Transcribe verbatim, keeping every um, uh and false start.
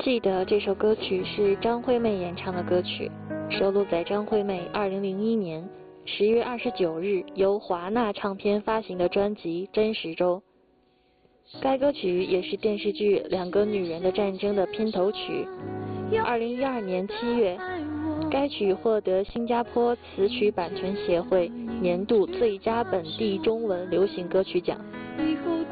记得这首歌曲是张惠妹演唱的歌曲，收录在张惠妹二零零一年十月二十九日由华纳唱片发行的专辑《真实》中。该歌曲也是电视剧《两个女人的战争》的片头曲。二零一二年七月，该曲获得新加坡词曲版权协会年度最佳本地中文流行歌曲奖。